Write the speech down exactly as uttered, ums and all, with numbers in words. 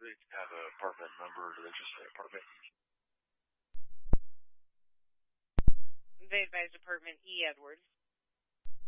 they have an apartment number? Do they just say apartment? They advised apartment E, Edwards.